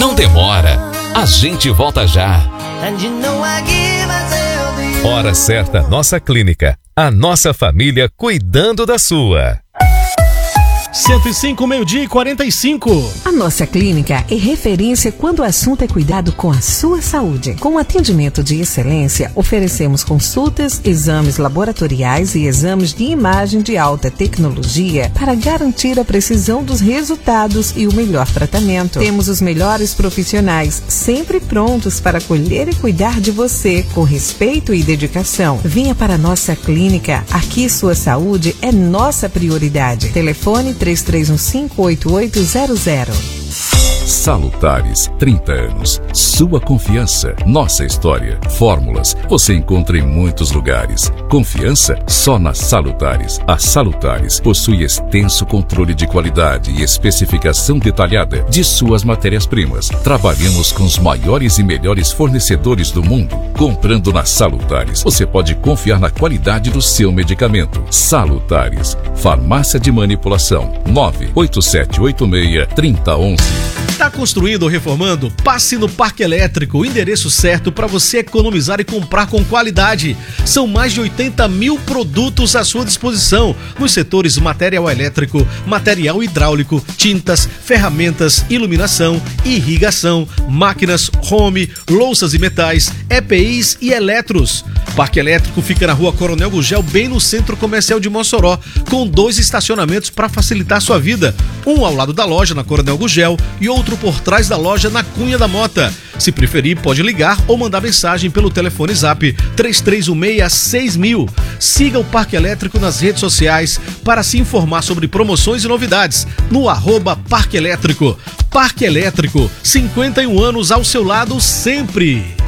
Não demora, a gente volta já. Hora certa, nossa clínica. A nossa família cuidando da sua. 105, meio-dia e 45. A nossa clínica é referência quando o assunto é cuidado com a sua saúde. Com atendimento de excelência, oferecemos consultas, exames laboratoriais e exames de imagem de alta tecnologia para garantir a precisão dos resultados e o melhor tratamento. Temos os melhores profissionais sempre prontos para acolher e cuidar de você com respeito e dedicação. Venha para a nossa clínica. Aqui sua saúde é nossa prioridade. Telefone 3315-8800. Salutares, 30 anos. Sua confiança, nossa história. Fórmulas, você encontra em muitos lugares. Confiança só na Salutares. A Salutares possui extenso controle de qualidade e especificação detalhada de suas matérias-primas. Trabalhamos com os maiores e melhores fornecedores do mundo. Comprando na Salutares, você pode confiar na qualidade do seu medicamento. Salutares, Farmácia de Manipulação, 98786-3011. Está construindo ou reformando? Passe no Parque Elétrico, o endereço certo para você economizar e comprar com qualidade. São mais de 80 mil produtos à sua disposição nos setores material elétrico, material hidráulico, tintas, ferramentas, iluminação, irrigação, máquinas, home, louças e metais, EPIs e eletros. Parque Elétrico fica na Rua Coronel Gugel, bem no Centro Comercial de Mossoró, com 2 estacionamentos para facilitar sua vida. Um ao lado da loja, na Coronel Gugel, e outro por trás da loja, na Cunha da Mota. Se preferir, pode ligar ou mandar mensagem pelo telefone Zap 3316-6000. Siga o Parque Elétrico nas redes sociais para se informar sobre promoções e novidades no @Parque Elétrico. Parque Elétrico, 51 anos ao seu lado sempre.